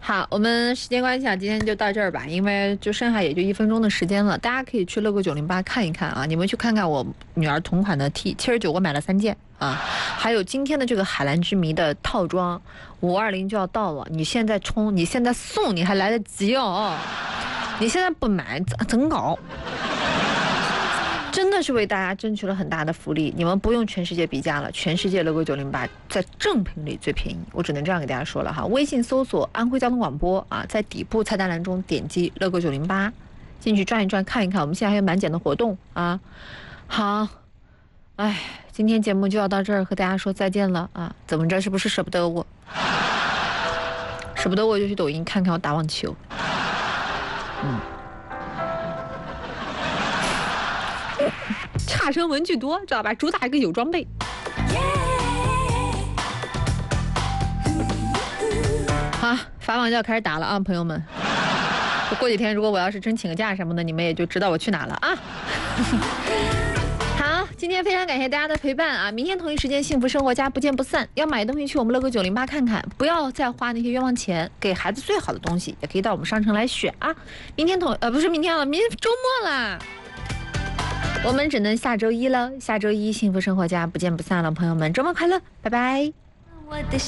好，我们时间关系啊，今天就到这儿吧，因为就剩下也就1分钟的时间了，大家可以去乐购908看一看啊，你们去看看我女儿同款的 T79，我买了3件啊，还有今天的这个海蓝之谜的套装，520就要到了，你现在冲，你现在送，你还来得及哦，你现在不买怎搞？真的是为大家争取了很大的福利，你们不用全世界比价了，全世界乐购908在正品里最便宜，我只能这样给大家说了哈。微信搜索安徽交通广播啊，在底部菜单栏中点击乐购908，进去转一转看一看，我们现在还有满减的活动啊。好，哎，今天节目就要到这儿，和大家说再见了啊！怎么着，是不是舍不得我？舍不得我就去抖音看看我打网球。差生文具多，知道吧？主打一个有装备。好，法网就要开始打了啊，朋友们。过几天如果我要是真请个假什么的，你们也就知道我去哪了啊。好，今天非常感谢大家的陪伴啊！明天同一时间，幸福生活家不见不散。要买东西去我们乐购908看看，不要再花那些冤枉钱，给孩子最好的东西，也可以到我们商城来选啊。明天不是明天了，明天周末啦。我们只能下周一了，下周一幸福生活家不见不散了，朋友们，周末快乐，拜拜。